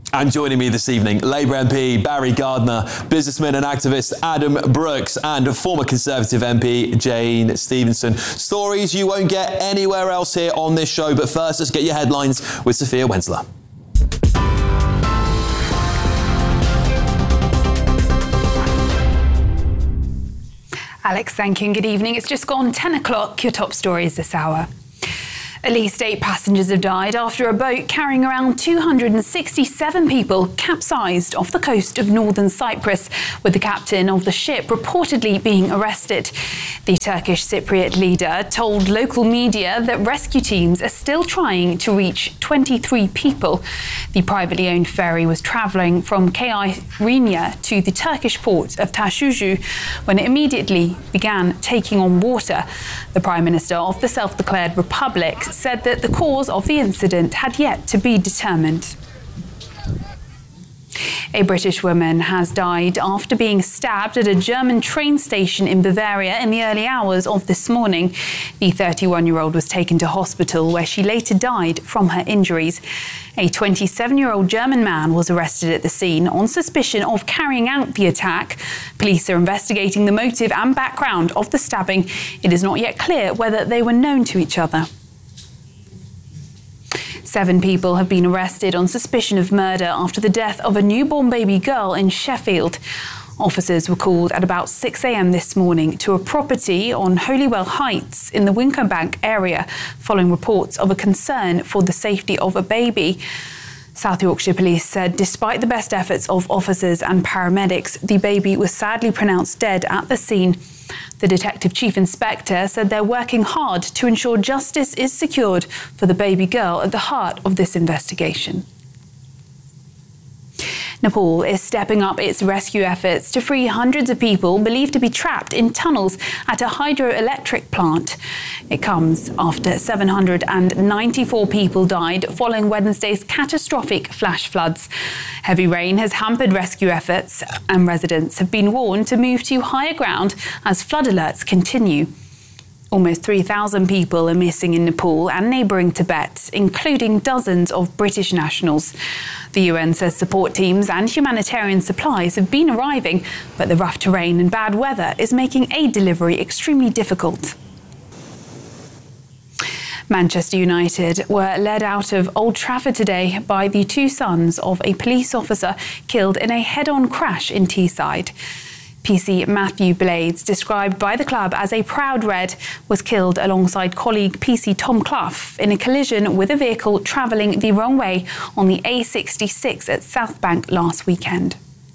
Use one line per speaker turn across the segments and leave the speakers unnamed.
And joining me this evening, Labour MP Barry Gardiner, businessman and activist Adam Brooks, and former Conservative MP Jane Stevenson. Stories you won't get anywhere else here on this show. But first, let's get your headlines with Sophia Wensler.
Alex, thank you and good evening. It's just gone 10 o'clock. Your top stories this hour. At least 8 passengers have died after a boat carrying around 267 people capsized off the coast of northern Cyprus, with the captain of the ship reportedly being arrested. The Turkish Cypriot leader told local media that rescue teams are still trying to reach 23 people. The privately owned ferry was travelling from Kyrenia to the Turkish port of Tashuju when it immediately began taking on water. The Prime Minister of the self-declared Republic said that the cause of the incident had yet to be determined. A British woman has died after being stabbed at a German train station in Bavaria in the early hours of this morning. The 31-year-old was taken to hospital where she later died from her injuries. A 27-year-old German man was arrested at the scene on suspicion of carrying out the attack. Police are investigating the motive and background of the stabbing. It is not yet clear whether they were known to each other. 7 people have been arrested on suspicion of murder after the death of a newborn baby girl in Sheffield. Officers were called at about 6 a.m. this morning to a property on Holywell Heights in the Wincobank area, following reports of a concern for the safety of a baby. South Yorkshire Police said despite the best efforts of officers and paramedics, the baby was sadly pronounced dead at the scene. The Detective Chief Inspector said they're working hard to ensure justice is secured for the baby girl at the heart of this investigation. Nepal is stepping up its rescue efforts to free hundreds of people believed to be trapped in tunnels at a hydroelectric plant. It comes after 794 people died following Wednesday's catastrophic flash floods. Heavy rain has hampered rescue efforts, and residents have been warned to move to higher ground as flood alerts continue. Almost 3,000 people are missing in Nepal and neighbouring Tibet, including dozens of British nationals. The UN says support teams and humanitarian supplies have been arriving, but the rough terrain and bad weather is making aid delivery extremely difficult. Manchester United were led out of Old Trafford today by the 2 sons of a police officer killed in a head-on crash in Teesside. PC Matthew Blades, described by the club as a proud Red, was killed alongside colleague PC Tom Clough in a collision with a vehicle travelling the wrong way on the A66 at Southbank last weekend.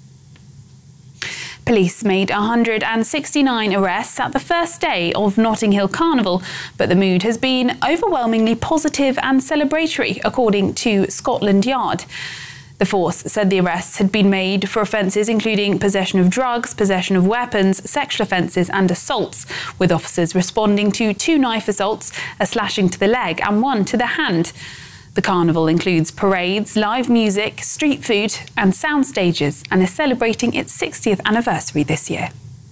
Police made 169 arrests at the first day of Notting Hill Carnival, but the mood has been overwhelmingly positive and celebratory, according to Scotland Yard. The force said the arrests had been made for offences including possession of drugs, possession of weapons, sexual offences and assaults, with officers responding to 2 knife assaults, a slashing to the leg and 1 to the hand. The carnival includes parades, live music, street food and sound stages, and is celebrating its 60th anniversary this year.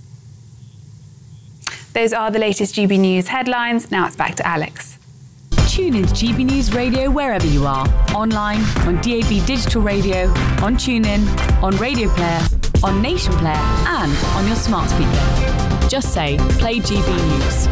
Those are the latest GB News headlines. Now it's back to Alex.
Tune into GB News Radio wherever you are. Online, on DAB Digital Radio, on TuneIn, on Radio Player, on Nation Player and on your smart speaker. Just say, play GB News.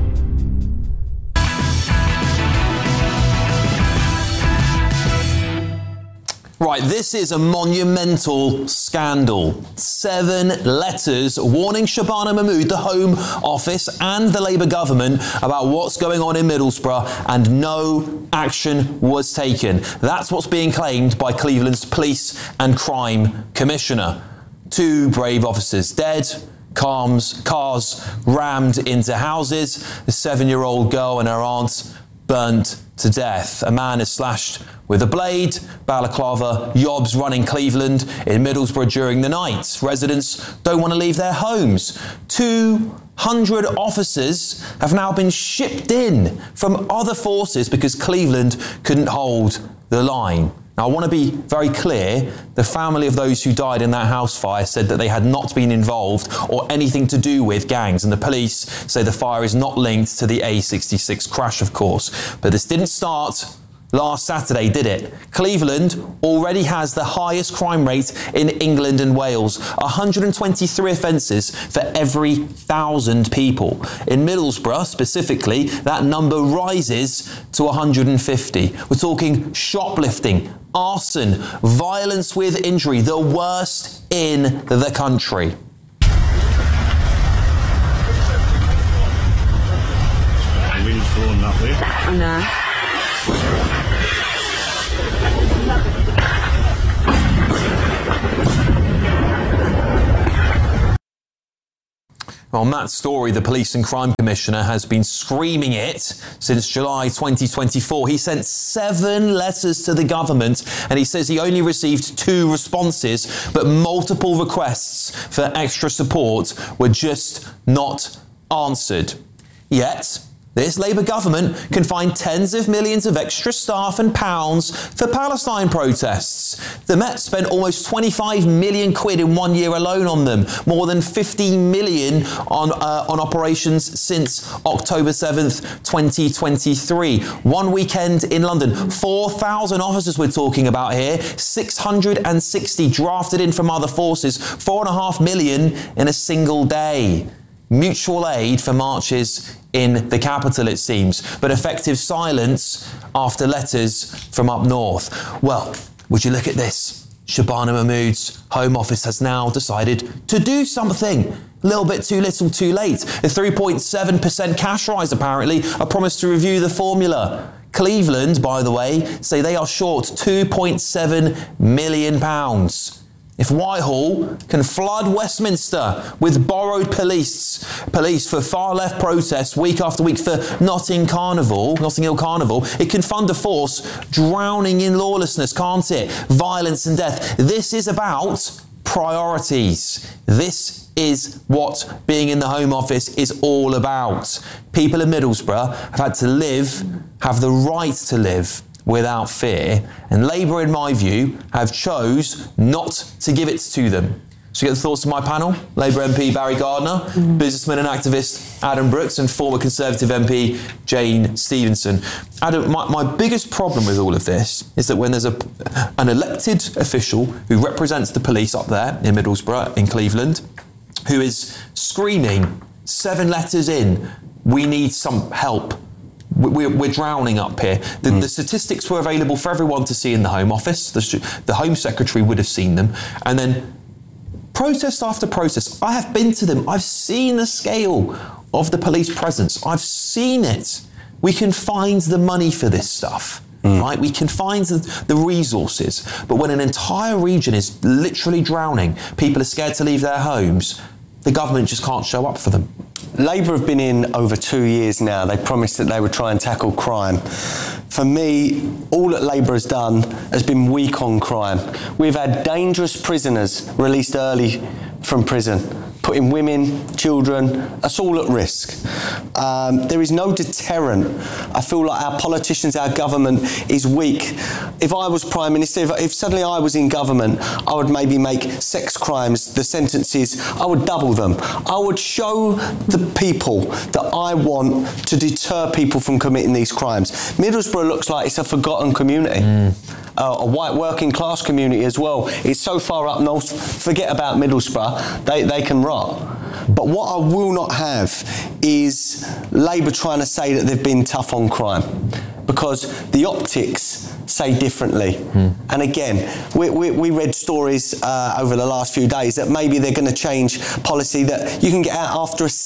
Right, this is a monumental scandal. 7 letters warning Shabana Mahmood, the Home Office and the Labour government about what's going on in Middlesbrough, and no action was taken. That's what's being claimed by Cleveland's Police and Crime Commissioner. 2 brave officers dead, cars rammed into houses, a 7-year-old girl and her aunt burnt to death. A man is slashed with a blade. Balaclava Yobs running Cleveland in Middlesbrough during the night. Residents don't want to leave their homes. 200 officers have now been shipped in from other forces because Cleveland couldn't hold the line. Now, I want to be very clear. The family of those who died in that house fire said that they had not been involved or anything to do with gangs, and the police say the fire is not linked to the A66 crash, of course. But this didn't start last Saturday, did it? Cleveland already has the highest crime rate in England and Wales, 123 offences for every 1,000 people. In Middlesbrough, specifically, that number rises to 150. We're talking shoplifting, arson, violence with injury, the worst in the country.
No.
Well, Matt Story, the Police and Crime Commissioner, has been screaming it since July 2024. He sent 7 letters to the government and he says he only received 2 responses, but multiple requests for extra support were just not answered. Yet, this Labour government can find tens of millions of extra staff and pounds for Palestine protests. The Met spent almost 25 million quid in 1 year alone on them, more than 15 million on operations since October 7th, 2023. One weekend in London, 4,000 officers we're talking about here, 660 drafted in from other forces, 4.5 million in a single day. Mutual aid for marches in the capital, it seems, but effective silence after letters from up north. Well, would you look at this? Shabana Mahmood's Home Office has now decided to do something. A little bit too little, too late. A 3.7% cash rise, apparently, a promise to review the formula. Cleveland, by the way, say they are short £2.7 million. If Whitehall can flood Westminster with borrowed police for far-left protests week after week for Notting Hill Carnival, it can fund a force drowning in lawlessness, can't it? Violence and death. This is about priorities. This is what being in the Home Office is all about. People in Middlesbrough have had to have the right to live without fear, and Labour, in my view, have chose not to give it to them. So you get the thoughts of my panel: Labour MP Barry Gardiner, businessman and activist Adam Brooks, and former Conservative MP Jane Stevenson. Adam, my biggest problem with all of this is that when there's an elected official who represents the police up there in Middlesbrough, in Cleveland, who is screaming 7 letters in, we need some help. We're drowning up here. The statistics were available for everyone to see in the Home Office. The Home Secretary would have seen them. And then protest after protest. I have been to them. I've seen the scale of the police presence. I've seen it. We can find the money for this stuff. Right? We can find the resources. But when an entire region is literally drowning, people are scared to leave their homes, the government just can't show up for them.
Labour have been in over 2 years now. They promised that they would try and tackle crime. For me, all that Labour has done has been weak on crime. We've had dangerous prisoners released early from prison, putting women, children, us all at risk. There is no deterrent. I feel like our politicians, our government is weak. If I was Prime Minister, if suddenly I was in government, I would maybe make sex crimes, the sentences, I would double them. I would show the people that I want to deter people from committing these crimes. Middlesbrough looks like it's a forgotten community. A white working class community as well. It's so far up north, forget about Middlesbrough, they can rot. But what I will not have is Labour trying to say that they've been tough on crime, because the optics say differently. And again, we read stories over the last few days that maybe they're going to change policy that you can get out after a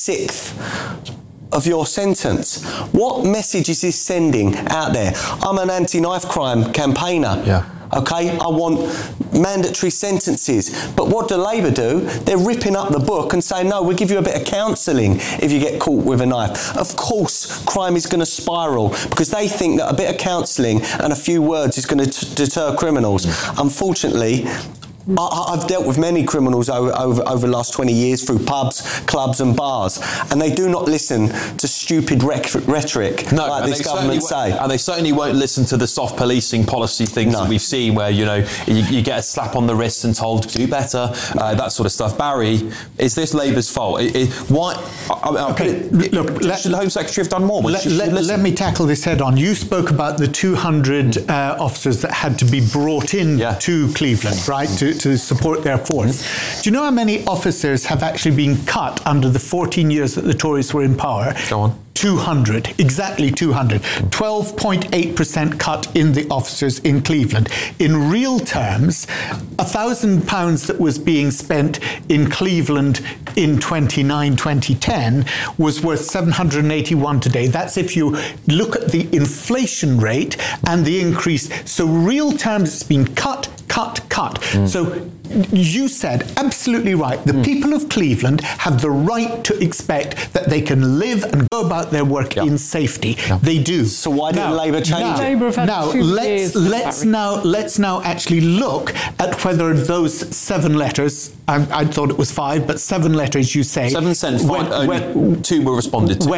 1/6 of your sentence. What message is this sending out there? I'm an anti-knife crime campaigner.
Yeah.
Okay, I want mandatory sentences. But what do Labour do? They're ripping up the book and saying, no, we'll give you a bit of counselling if you get caught with a knife. Of course, crime is going to spiral because they think that a bit of counselling and a few words is going to deter criminals. Unfortunately, I've dealt with many criminals over the last 20 years through pubs, clubs and bars, and they do not listen to stupid rhetoric like this government say.
And they certainly won't listen to the soft policing policy things that we've seen where, you get a slap on the wrist and told to do better, that sort of stuff. Barry, is this Labour's fault? Why? Should the Home Secretary have done more?
Let me tackle this head on. You spoke about the 200 officers that had to be brought in to Cleveland, right, to support their force. Do you know how many officers have actually been cut under the 14 years that the Tories were in power?
Go on.
200, exactly 200. 12.8% cut in the officers in Cleveland. In real terms, £1,000 that was being spent in Cleveland in 2010 was worth 781 today. That's if you look at the inflation rate and the increase. So real terms, it's been cut. So you said absolutely right. The people of Cleveland have the right to expect that they can live and go about their work in safety. They do.
So why didn't Labour change it?
Let's now actually look at whether those 7 letters, I thought it was 5, but 7 letters you say.
7 cents, 2 were responded to.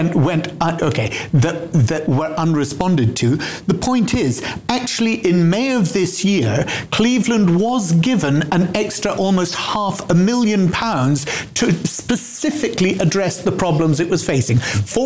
That were unresponded to. The point is, actually in May of this year, Cleveland was given an extra almost £500,000 to specifically address the problems it was facing.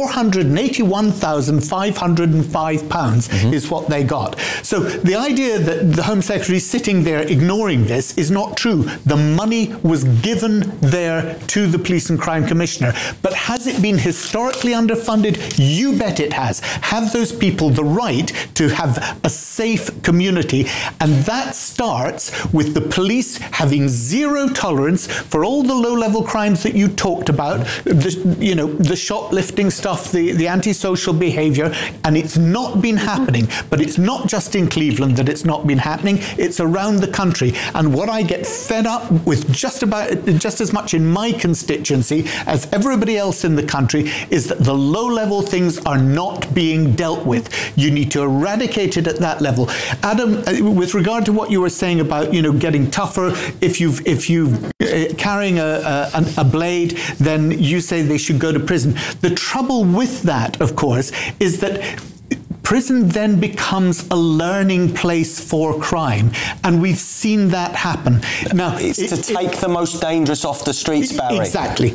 £481,505 is what they got. So the idea that the Home Secretary is sitting there ignoring this is not true. The money was given there to the Police and Crime Commissioner. But has it been historically underfunded? You bet it has. Have those people the right to have a safe community? And that starts with the police having zero tolerance for all the low-level crimes that you talked about, the shoplifting stuff, the antisocial behaviour, and it's not been happening. But it's not just in Cleveland that it's not been happening, it's around the country. And what I get fed up with just as much in my constituency as everybody else in the country is that the low-level things are not being dealt with. You need to eradicate it at that level. Adam, with regard to what you were saying about, getting tougher, if you've carrying a blade, then you say they should go to prison. The trouble with that, of course, is that prison then becomes a learning place for crime, and we've seen that happen. Now,
it's to take the most dangerous off the streets, Barry.
Exactly.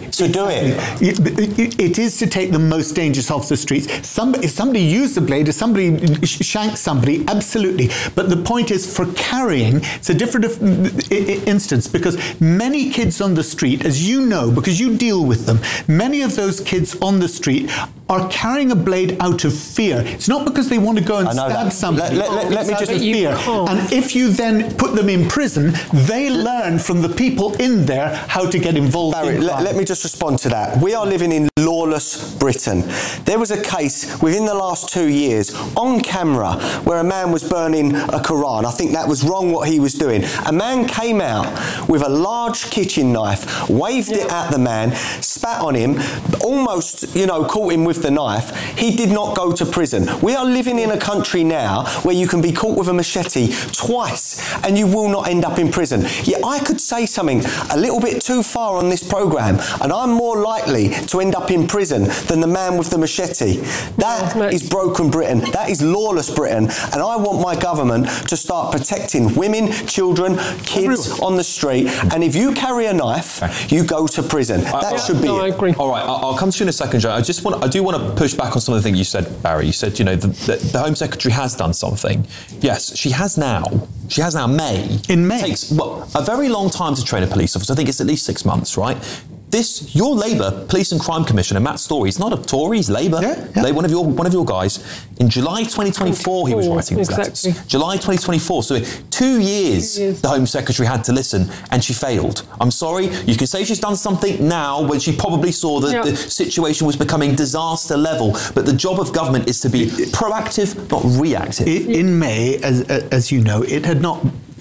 It is to take the most dangerous off the streets. If somebody used a blade, if somebody shanked somebody, absolutely. But the point is, for carrying, it's a different instance, because many kids on the street, as you know, because you deal with them, many of those kids on the street are carrying a blade out of fear. It's not because they want to go and stab somebody.
Let me just
fear. And if you then put them in prison, they learn from the people in there how to get involved.
Barry, let me just respond to that. We are living in lawless Britain. There was a case within the last 2 years on camera where a man was burning a Quran. I think that was wrong what he was doing. A man came out with a large kitchen knife, waved it at the man, spat on him, almost, caught him with the knife. He did not go to prison. We are living in a country now where you can be caught with a machete twice and you will not end up in prison. Yet I could say something a little bit too far on this programme and I'm more likely to end up in prison than the man with the machete. That is broken Britain. That is lawless Britain. And I want my government to start protecting women, children, kids on the street. And if you carry a knife, you go to prison. That should be it.
I agree.
All right, I'll come to you in a second, Joe. I do want to push back on some of the things you said, Barry. You said, the Home Secretary has done something. Yes, she has now. She has now In May. It takes, a very long time to train a police officer. I think it's at least 6 months, right? Your Labour Police and Crime Commissioner, Matt Story, he's not a Tory, he's Labour. One of your guys. In July 2024, he was writing these letters. July 2024. So 2 years the Home Secretary had to listen, and she failed. I'm sorry, you can say she's done something now when she probably saw that the situation was becoming disaster level, but the job of government is to be proactive, not reactive.
In May, as you know, it had not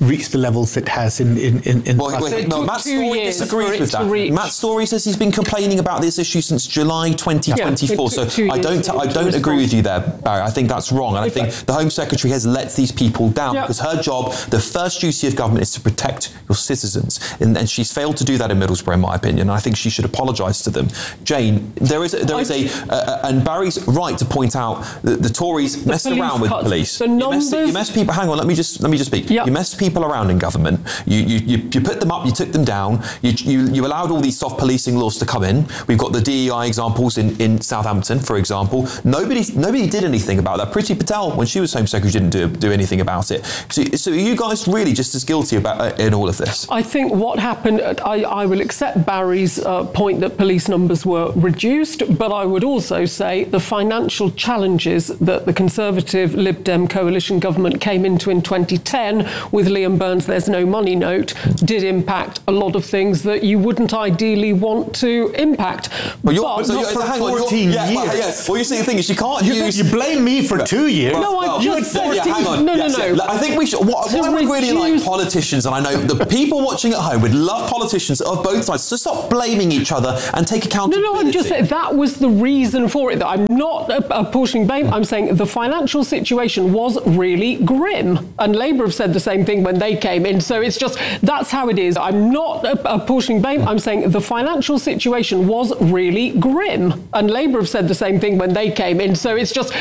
reached the levels it has in
no, Matt Story disagrees with that. Matt Story says he's been complaining about this issue since July 2024. So I don't agree with you there, Barry. I think that's wrong. And I think the Home Secretary has let these people down because her job, the first duty of government, is to protect your citizens. And she's failed to do that in Middlesbrough, in my opinion. And I think she should apologise to them. Jane, and Barry's right to point out that the Tories messed around with the police. You messed people. Hang on, let me just speak. Yep. You messed people around in government. You put them up. You took them down. You allowed all these soft policing laws to come in. We've got the DEI examples in Southampton, for example. Nobody did anything about that. Priti Patel, when she was Home Secretary, didn't do anything about it. So are you guys really just as guilty in all of this?
I think what happened, I will accept Barry's point that police numbers were reduced, but I would also say the financial challenges that the Conservative Lib Dem coalition government came into in 2010 with Liam Burns' There's No Money note did impact a lot of things that you wouldn't ideally want to impact.
Well, you're saying the thing is you can't use... You blame me for 2 years.
Hang on. No. I think we should... What I would really like politicians, and I know the people watching at home would love politicians of both sides to stop blaming each other and take accountability.
No, I'm just saying that was the reason for it. I'm not apportioning blame. I'm saying the financial situation was really grim. And Labour have said the same thing when they came in. So it's just, that's how it is. I'm not apportioning blame. I'm saying the financial situation was really grim. And Labour have said the same thing when they came in. So it's just,